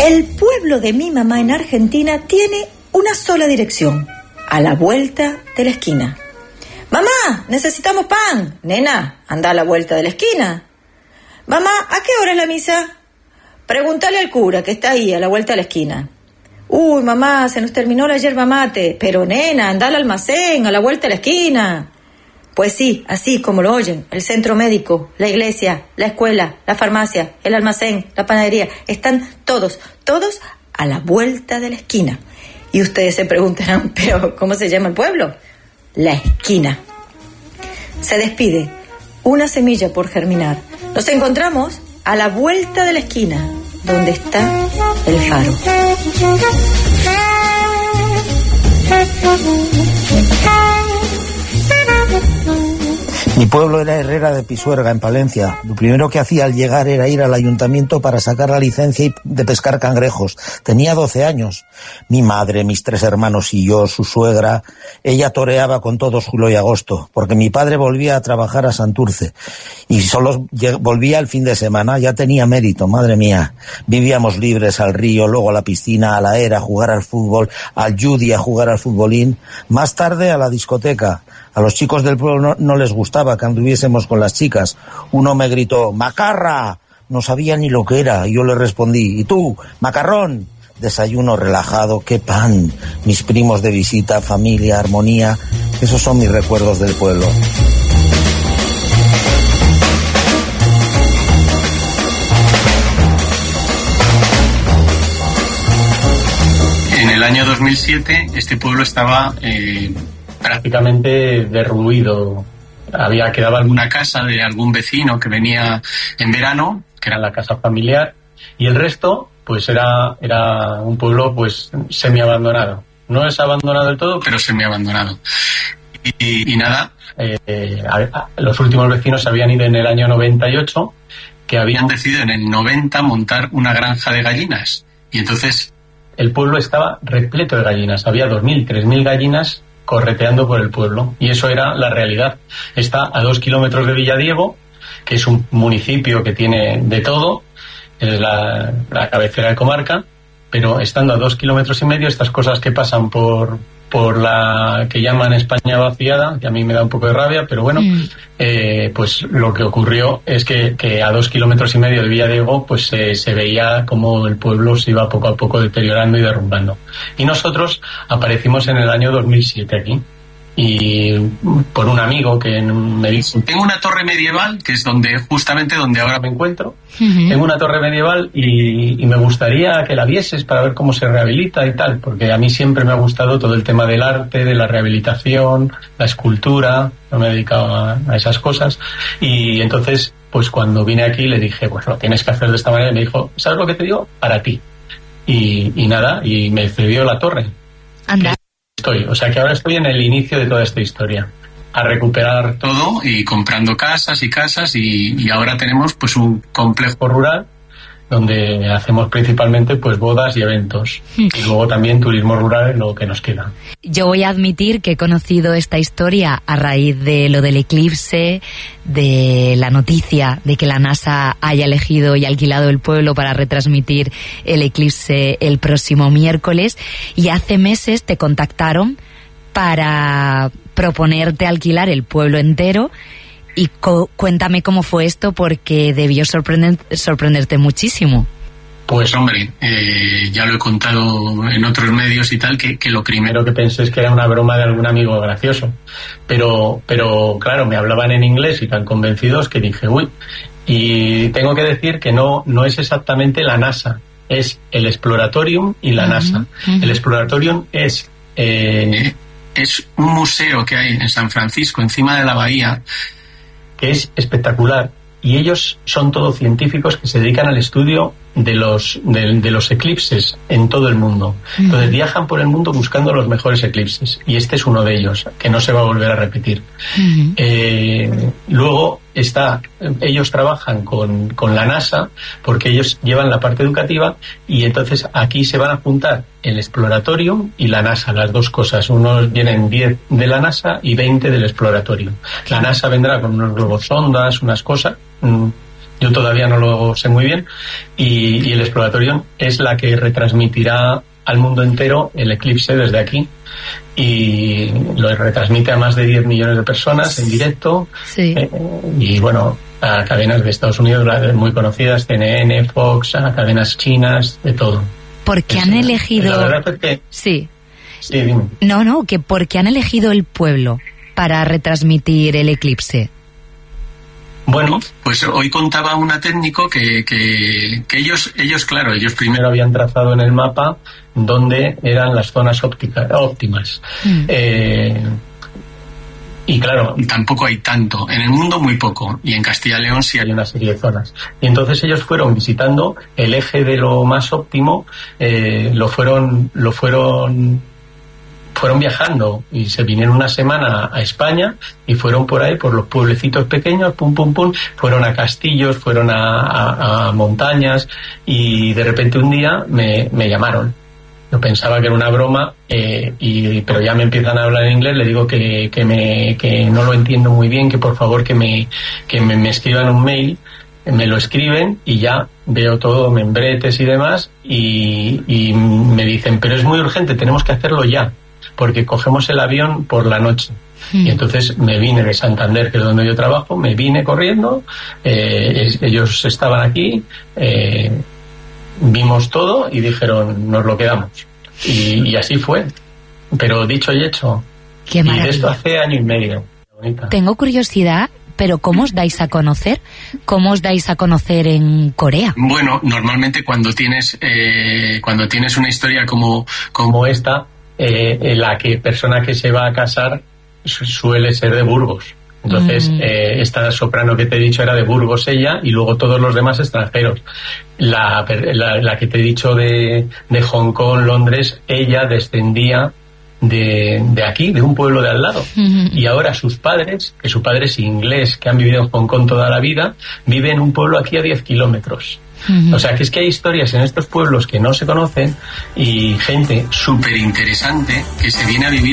El pueblo de mi mamá en Argentina tiene una sola dirección, a la vuelta de la esquina. Mamá, necesitamos pan. Nena, anda a la vuelta de la esquina. Mamá, ¿a qué hora es la misa? Pregúntale al cura que está ahí a la vuelta de la esquina. Uy, mamá, se nos terminó la yerba mate. Pero nena, anda al almacén a la vuelta de la esquina. Pues sí, así como lo oyen, el centro médico, la iglesia, la escuela, la farmacia, el almacén, la panadería, están todos a la vuelta de la esquina. Y ustedes se preguntarán, ¿pero cómo se llama el pueblo? La esquina. Se despide, una semilla por germinar. Nos encontramos a la vuelta de la esquina, donde está el faro. Mi pueblo era Herrera de Pisuerga, en Palencia. Lo primero que hacía al llegar era ir al ayuntamiento para sacar la licencia de pescar cangrejos. Tenía 12 años. Mi madre, mis 3 hermanos y yo, su suegra, ella toreaba con todos julio y agosto, porque mi padre volvía a trabajar a Santurce y solo volvía el fin de semana. Ya tenía mérito, madre mía. Vivíamos libres al río, luego a la piscina, a la era, a jugar al fútbol, al Judy, a jugar al futbolín. Más tarde a la discoteca. A los chicos del pueblo no les gustaba que anduviésemos con las chicas. Uno me gritó, ¡macarra! No sabía ni lo que era. Y yo le respondí, ¿y tú? ¡Macarrón! Desayuno relajado, qué pan. Mis primos de visita, familia, armonía. Esos son mis recuerdos del pueblo. En el año 2007 este pueblo estaba prácticamente derruido. Quedaba alguna casa de algún vecino que venía en verano, que era la casa familiar, y el resto pues era un pueblo pues semiabandonado. No es abandonado del todo, pero semiabandonado. Y nada, los últimos vecinos se habían ido en el año 98, que habían decidido en el 90 montar una granja de gallinas. Y entonces el pueblo estaba repleto de gallinas. Había 2.000, 3.000 gallinas correteando por el pueblo, y eso era la realidad. Está a 2 kilómetros de Villadiego, que es un municipio que tiene de todo, es la cabecera de comarca, pero estando a 2,5 kilómetros, estas cosas que pasan por la que llaman España vaciada, que a mí me da un poco de rabia, pero bueno, pues lo que ocurrió es que a 2,5 kilómetros de Villadiego pues se veía como el pueblo se iba poco a poco deteriorando y derrumbando. Y nosotros aparecimos en el año 2007 aquí, y por un amigo que me dijo, tengo una torre medieval, que es justamente donde ahora me encuentro. Tengo una torre medieval y me gustaría que la vieses para ver cómo se rehabilita y tal, porque a mí siempre me ha gustado todo el tema del arte, de la rehabilitación, la escultura. No me he dedicado a esas cosas, y entonces pues cuando vine aquí le dije, pues lo tienes que hacer de esta manera, y me dijo, ¿sabes lo que te digo? Para ti. Y nada, y me cedió la torre. Anda. O sea que ahora estoy en el inicio de toda esta historia, a recuperar todo y comprando casas y ahora tenemos pues un complejo rural donde hacemos principalmente pues bodas y eventos, y luego también turismo rural en lo que nos queda. Yo voy a admitir que he conocido esta historia a raíz de lo del eclipse, de la noticia de que la NASA haya elegido y alquilado el pueblo para retransmitir el eclipse el próximo miércoles, y hace meses te contactaron para proponerte alquilar el pueblo entero. Y cuéntame cómo fue esto, porque debió sorprenderte muchísimo. Pues hombre, ya lo he contado en otros medios y tal, que lo primero que pensé es que era una broma de algún amigo gracioso. Pero claro, me hablaban en inglés y tan convencidos que dije, uy. Y tengo que decir que no es exactamente la NASA, es el Exploratorium y la NASA. El Exploratorium es un museo que hay en San Francisco, encima de la bahía, que es espectacular, y ellos son todos científicos que se dedican al estudio de los eclipses en todo el mundo. Entonces viajan por el mundo buscando los mejores eclipses, y este es uno de ellos, que no se va a volver a repetir. Luego ellos trabajan con la NASA, porque ellos llevan la parte educativa, y entonces aquí se van a juntar el Exploratorium y la NASA, las dos cosas. Unos vienen 10 de la NASA y 20 del Exploratorium. La NASA vendrá con unos globos sondas, unas cosas. Yo yo todavía no lo sé muy bien, y el Exploratorium es la que retransmitirá al mundo entero el eclipse desde aquí, y lo retransmite a más de 10 millones de personas en directo. Sí. Y bueno, a cadenas de Estados Unidos muy conocidas, CNN, Fox, a cadenas chinas, de todo. ¿Por qué han elegido? La verdad es que... Sí. Sí, dime. No, que ¿por qué han elegido el pueblo para retransmitir el eclipse? Bueno, pues hoy contaba una técnico que ellos, claro, ellos primero habían trazado en el mapa dónde eran las zonas óptimas. Y claro, tampoco hay tanto. En el mundo muy poco. Y en Castilla y León sí hay una serie de zonas. Y entonces ellos fueron visitando el eje de lo más óptimo, lo fueron viajando y se vinieron una semana a España y fueron por ahí, por los pueblecitos pequeños, pum, pum, pum, fueron a castillos, fueron a montañas, y de repente un día me llamaron. Yo pensaba que era una broma, pero ya me empiezan a hablar en inglés, le digo que no lo entiendo muy bien, que por favor que me escriban un mail. Me lo escriben y ya veo todo, membretes y demás, y me dicen, pero es muy urgente, tenemos que hacerlo ya, porque cogemos el avión por la noche. Y entonces me vine de Santander, que es donde yo trabajo, me vine corriendo, ellos estaban aquí, vimos todo y dijeron, nos lo quedamos. Y así fue. Pero dicho y hecho. Qué maravilla. Y de esto hace 1 año y medio. Bonita. Tengo curiosidad, pero ¿cómo os dais a conocer? ¿Cómo os dais a conocer en Corea? Bueno, normalmente cuando tienes una historia como esta, la persona que se va a casar suele ser de Burgos. Entonces, esta soprano que te he dicho era de Burgos ella, y luego todos los demás extranjeros. La que te he dicho de Hong Kong, Londres, ella descendía de aquí, de un pueblo de al lado. Y ahora sus padres, que su padre es inglés, que han vivido en Hong Kong toda la vida, viven en un pueblo aquí a 10 kilómetros. O sea, que es que hay historias en estos pueblos que no se conocen, y gente súper interesante que se viene a vivir